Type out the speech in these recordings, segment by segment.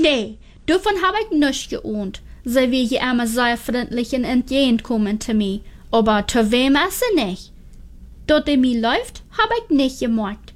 Nee, davon hab ich nichts geahnt. Sie will je immer sehr freundlich und entgegenkommen zu mir, aber zu wem ist sie nicht? Dort die mir läuft, hab ich nicht gemerkt.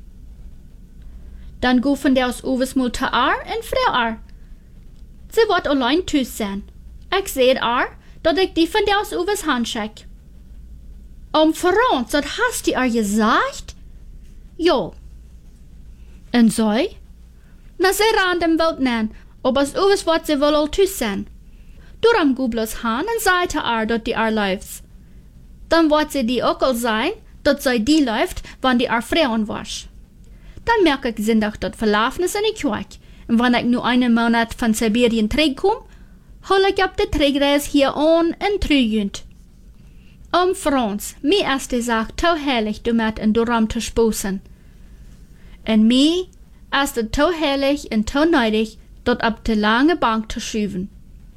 Dann gufen der aus Uwes mal zu Ar und Frau Ar. Sie wird allein tüß sein. Ich sehe Ar, dass ich die von der aus Uwes Hand schick. Franz, das hast du Ar gesagt? Jo. Und so? Na, sie ran dem Welt nennen, aber aus Uwes wird sie wohl all tüß sein. Darum gu bloß han und sei zu Ar, dass die Ar läuft. Dann wird sie die auch all sein, dass sie die läuft, wann die Ar Frauen wasch. Dann merk ich sindig dat Verlaufnis in die Kirche. Und wenn ich nur einen Monat von Sibirien zurückkomme, hol ich ab der Trägreis hier an in Trügend. Franz, mir ist die Sache so herrlich, du mit in Durham zu spusen. Und mir ist es so herrlich und so neidig, dort ab der lange Bank zu schüben.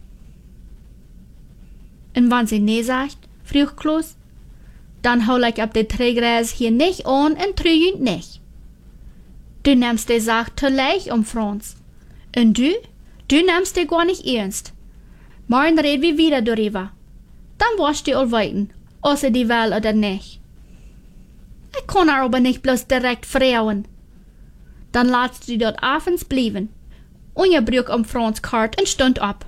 Und wenn sie nee sagt, früh Klaus, dann hol ich ab der Trägreis hier nicht an und Trügend nicht. Du nimmst die Sache zu leicht, Franz. Und du nimmst die gar nicht ernst. Morgen reden wir wieder darüber. Dann wirst du all weiten, ob sie die will oder nicht. Ich kann aber nicht bloß direkt frauen. Dann lässt du dort abends bleiben. Und ihr brüch Franz Kart und stund ab.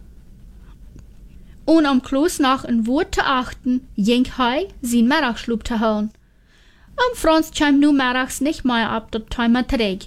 Und Klaus nach in Wort zu achten, ging hei, sein Mittagsschlub zu holen. Franz kam nu mittags nicht mehr ab, dort Timer träg.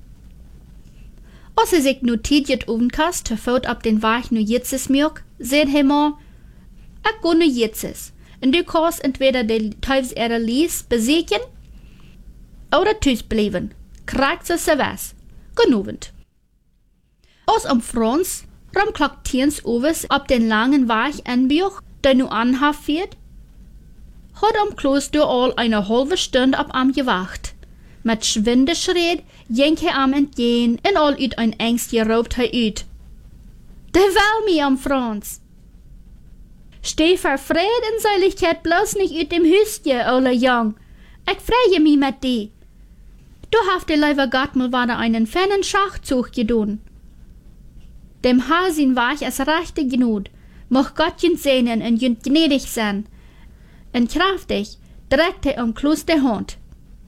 Als er sich nu tidjet ovenkast, te voet ab den Weg nu jitzes mirk, seht he mal, ich go nu jitzes, und du kannst entweder die Teufelserde Lies besiegen, oder tüß bleiben, kriegt sie was, genügend. Als Franz, ramklockt tiens Uwes ab den langen Weg anbüch, der nu anhaft wird, hat Klaus durch all eine halbe Stunde ab am gewacht. Mit schwinde Schritt ging er am entgehen und all ut ein Angst geraubt er ut. Der will mir Franz. Steh verfreut in Seiligkeit bloß nicht ut dem Hüstje, ole Jung. Ich freue mich mit die. Du hast der lieber Gott mal wieder einen feinen Schachzug gedun. Dem Hasin war ich es rechte genug. Moch Gott jünd sehnen und jünd gnädig sein. Und kraftig dreckte Klaus die Hand.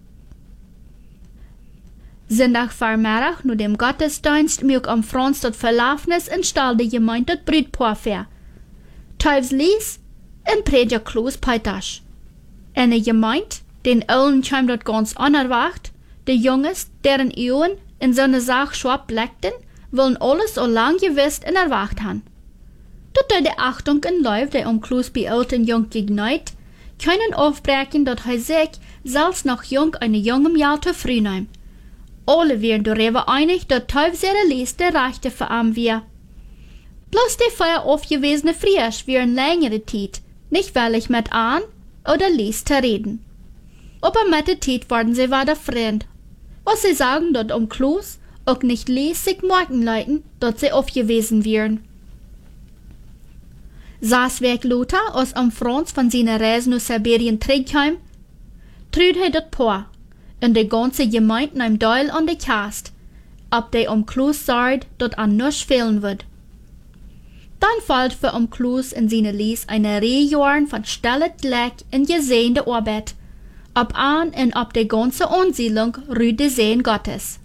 Sonntag Vormittag, nu dem Gottesdienst, mög Franz dort Verlaufnis in Stall der Gemeinde dort Brütpaar fair. Teufs Lies in Prediger Klaus Peitasch. En de Gemeinde, den Ölen kam dort ganz unerwacht, de Junges, deren Ehren in so ne Sach schwab bleckten, wollen alles so lang gewiss und erwacht han. Dort de Achtung in Läuf, der Klaus bei alten Jung gegneit, können aufbrechen, dass er sich selbst noch jung eine jungem Jahr zu früh nahm. Alle wären darüber einig, dass Teufels Lies der Rechte für am wir. Bloß die Feuer aufgewesene Frisch wären längere Zeit, nicht weil ich mit an oder Lies zu reden. Aber mit der Zeit worden sie wieder fremd. Was sie sagen, dass Klaus auch nicht Lies sich morgen leiten, dass sie aufgewesen wären. Saß weg Lothar, als Franz von seiner Reise nach Sibirien zurückkam, trüd er dort Paar, und die ganze Gemeinde nahm Deil an die Kast, ab der Klaus sagt, dort an nichts fehlen wird. Dann fällt für Klaus in seine Lies eine Rehjorn von stille Gleck in gesehende Arbeit, ab an und ab die ganze Ansiedlung rührt die Sehen Gottes.